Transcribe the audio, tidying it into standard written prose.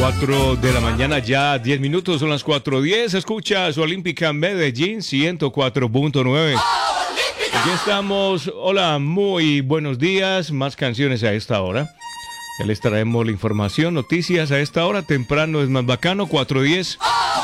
4 de la mañana, ya 10 minutos, son las 4:10. Escucha su Olímpica Medellín 104.9. Aquí estamos. Hola, muy buenos días. Más canciones a esta hora. Ya les traemos la información, noticias a esta hora. Temprano es más bacano, 4:10.